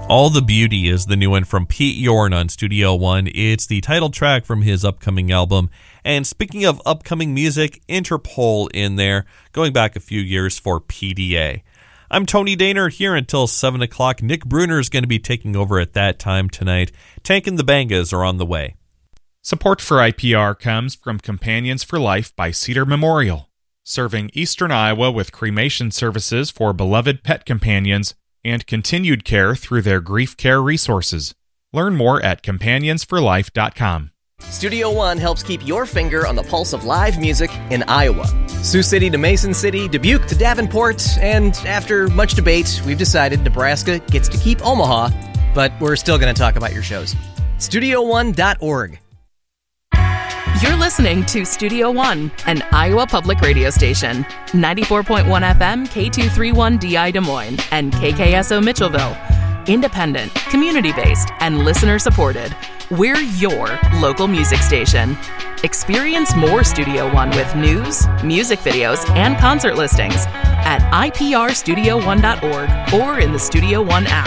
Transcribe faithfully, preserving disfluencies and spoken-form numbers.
All the Beauty is the new one from Pete Yorn on Studio One. It's the title track from his upcoming album. And speaking of upcoming music, Interpol in there, going back a few years for P D A. I'm Tony Daner here until seven o'clock. Nick Bruner is going to be taking over at that time tonight. Tank and the Bangas are on the way. Support for I P R comes from Companions for Life by Cedar Memorial, serving eastern Iowa with cremation services for beloved pet companions and continued care through their grief care resources. Learn more at companions for life dot com. Studio One helps keep your finger on the pulse of live music in Iowa. Sioux City to Mason City, Dubuque to Davenport, and after much debate, we've decided Nebraska gets to keep Omaha, but we're still going to talk about your shows. studio one dot org. You're listening to Studio One, an Iowa public radio station. ninety-four point one F M, K two thirty-one D I Des Moines, and K K S O Mitchellville. Independent, community-based, and listener-supported. We're your local music station. Experience more Studio One with news, music videos, and concert listings at I P R studio one dot org or in the Studio One app.